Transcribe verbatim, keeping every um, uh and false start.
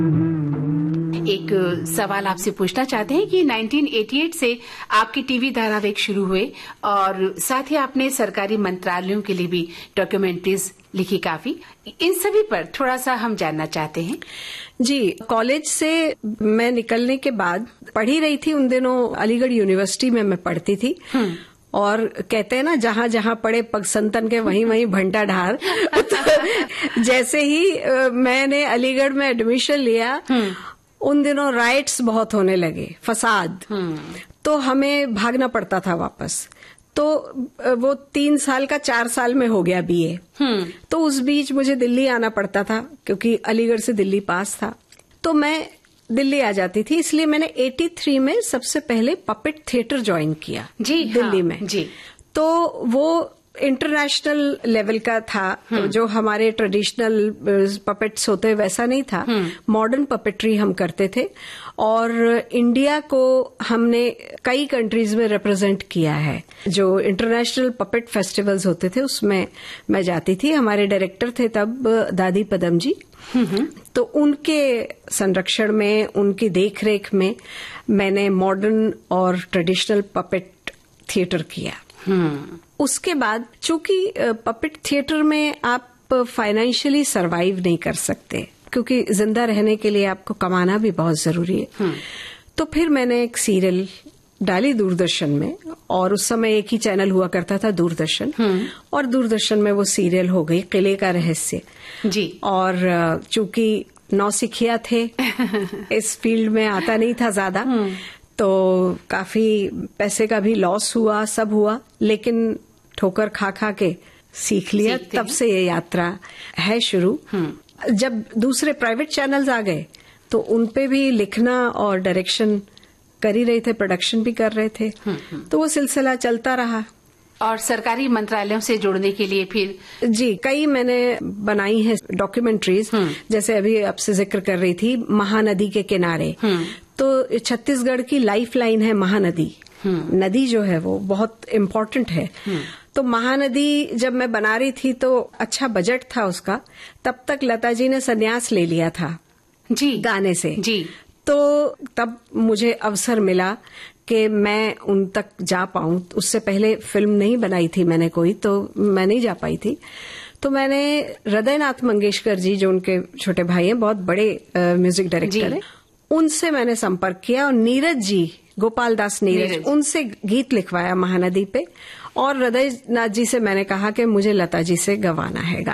एक सवाल आपसे पूछना चाहते हैं कि उन्नीस सौ अट्ठासी से आपके टीवी धारावाहिक शुरू हुए और साथ ही आपने सरकारी मंत्रालयों के लिए भी डॉक्यूमेंट्रीज लिखी काफी, इन सभी पर थोड़ा सा हम जानना चाहते हैं। जी, कॉलेज से मैं निकलने के बाद पढ़ी रही थी, उन दिनों अलीगढ़ यूनिवर्सिटी में मैं पढ़ती थी और कहते हैं ना, जहां जहां पड़े पग संतन के वहीं वहीं भंटा ढार। तो जैसे ही मैंने अलीगढ़ में एडमिशन लिया, उन दिनों राइट्स बहुत होने लगे, फसाद, तो हमें भागना पड़ता था वापस। तो वो तीन साल का चार साल में हो गया बीए। तो उस बीच मुझे दिल्ली आना पड़ता था क्योंकि अलीगढ़ से दिल्ली पास था। तो मैं दिल्ली आ जाती थी, इसलिए मैंने तिरासी में सबसे पहले पपेट थिएटर ज्वाइन किया जी, दिल्ली हाँ, में जी। तो वो इंटरनेशनल लेवल का था, जो हमारे ट्रेडिशनल पपेट्स होते वैसा नहीं था, मॉडर्न पपेट्री हम करते थे और इंडिया को हमने कई कंट्रीज में रिप्रेजेंट किया है। जो इंटरनेशनल पपेट फेस्टिवल्स होते थे उसमें मैं जाती थी। हमारे डायरेक्टर थे तब दादी पदम जी, तो उनके संरक्षण में, उनकी देखरेख में मैंने मॉडर्न और ट्रेडिशनल पपेट थिएटर किया। उसके बाद चूंकि पपेट थिएटर में आप फाइनेंशियली सरवाइव नहीं कर सकते क्योंकि जिंदा रहने के लिए आपको कमाना भी बहुत जरूरी है, तो फिर मैंने एक सीरियल डाली दूरदर्शन में, और उस समय एक ही चैनल हुआ करता था, दूरदर्शन, और दूरदर्शन में वो सीरियल हो गई किले का रहस्य जी। और चूंकि नौसिखिया थे, इस फील्ड में आता नहीं था ज्यादा, तो काफी पैसे का भी लॉस हुआ, सब हुआ, लेकिन ठोकर खा खा के सीख लिया। तब से ये यात्रा है शुरू। जब दूसरे प्राइवेट चैनल्स आ गए तो उनपे भी लिखना और डायरेक्शन कर ही रहे थे, प्रोडक्शन भी कर रहे थे, तो वो सिलसिला चलता रहा। और सरकारी मंत्रालयों से जुड़ने के लिए फिर जी कई मैंने बनाई है डॉक्यूमेंट्रीज, जैसे अभी आपसे जिक्र कर रही थी महानदी के किनारे, तो छत्तीसगढ़ की लाइफ लाइन है महानदी। नदी जो है वो बहुत इम्पोर्टेंट है। तो महानदी जब मैं बना रही थी तो अच्छा बजट था उसका, तब तक लता जी ने संन्यास ले लिया था जी गाने से जी। तो तब मुझे अवसर मिला कि मैं उन तक जा पाऊं। उससे पहले फिल्म नहीं बनाई थी मैंने कोई, तो मैं नहीं जा पाई थी। तो मैंने हृदयनाथ मंगेशकर जी, जो उनके छोटे भाई हैं, बहुत बड़े म्यूजिक डायरेक्टर हैं, उनसे मैंने संपर्क किया और नीरज जी, गोपाल दास नीरज, नीरज, उनसे गीत लिखवाया महानदी पे, और हृदयनाथ जी से मैंने कहा कि मुझे लता जी से गवाना है गाना।